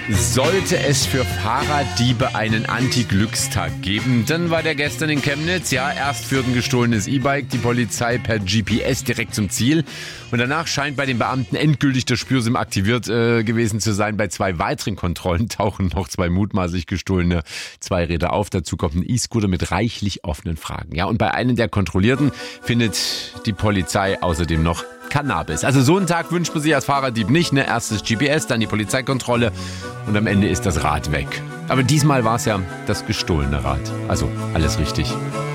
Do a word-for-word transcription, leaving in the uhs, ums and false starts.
Sollte es für Fahrraddiebe einen Anti-Glückstag geben, dann war der gestern in Chemnitz. Ja, erst führt ein gestohlenes E-Bike die Polizei per G P S direkt zum Ziel. Und danach scheint bei den Beamten endgültig der Spürsinn aktiviert äh, gewesen zu sein. Bei zwei weiteren Kontrollen tauchen noch zwei mutmaßlich gestohlene Zweiräder auf. Dazu kommt ein E-Scooter mit reichlich offenen Fragen. Ja, und bei einem der Kontrollierten findet die Polizei außerdem noch Cannabis. Also so einen Tag wünscht man sich als Fahrraddieb nicht. Ne? Erst das G P S, dann die Polizeikontrolle und am Ende ist das Rad weg. Aber diesmal war es ja das gestohlene Rad. Also alles richtig.